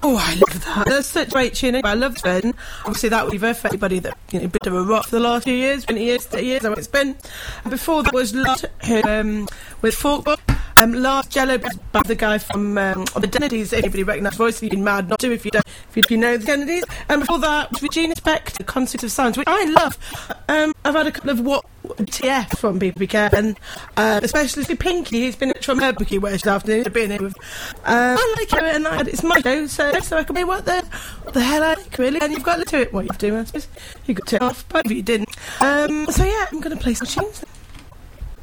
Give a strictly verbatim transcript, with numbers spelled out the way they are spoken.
Oh, I love that. That's such a great tune. I love Sven. Obviously, that would be very for anybody that, you know, bit of a rock for the last few years, twenty years, thirty years, I know it's been. And before that was Lars, who, um, with Forkball. Um, Lars Jello, the guy from um, the Kennedys. Anybody recognise voice? You'd be mad not to if you don't. If you, if you know the Kennedys. And before that was Regina Spektor, Concert of Sounds, which I love. Um, I've had a couple of what T F from people be careful, and uh, especially Pinky, who's been at from her bookie where she's afternoon, being here with. Uh, I like it, and I, it's my show, so so I can be what the what the hell I like, really. And you've got to do it. What you do, I suppose. You got to turn off, but if you didn't. Um, so yeah, I'm going to play some tunes.